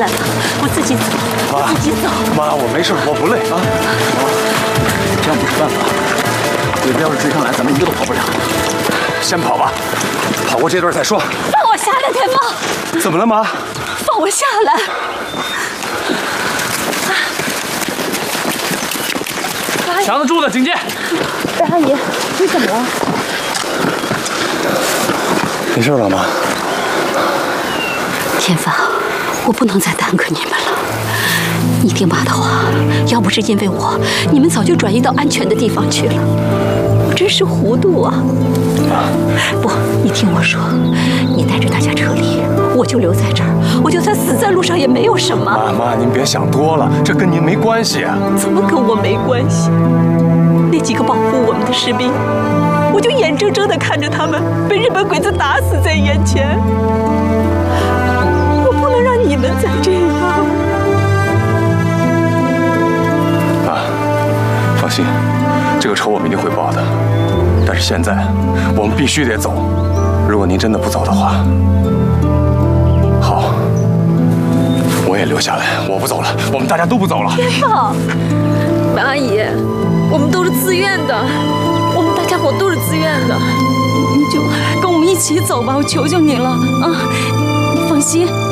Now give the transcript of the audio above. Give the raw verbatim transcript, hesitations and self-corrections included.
来了，我自己走，我自己走。 妈，我没事，我不累啊。 这样不是办法，鬼子要是追上来，咱们一个都跑不了。 先跑吧，跑过这段再说。 放我下来，天放。 怎么了，妈？ 放我下来。 强子住了，警戒！ 白阿姨，你怎么了？ 没事了，妈。 天放，我不能再耽搁你们了。你听妈的话，要不是因为我，你们早就转移到安全的地方去了。我真是糊涂啊！不，你听我说，你带着大家撤离，我就留在这儿，我就算死在路上也没有什么。 妈妈，您别想多了，这跟您没关系啊。 怎么跟我没关系？那几个保护我们的士兵，我就眼睁睁地看着他们被日本鬼子打死在眼前。我不能让你们再这样。 妈，放心，这个仇我们一定会报的。但是现在，我们必须得走。如果您真的不走的话，好，我也留下来，我不走了，我们大家都不走了。 天放，白阿姨，我们都是自愿的，我们大家伙都是自愿的，你就跟我们一起走吧，我求求你了啊！你放心。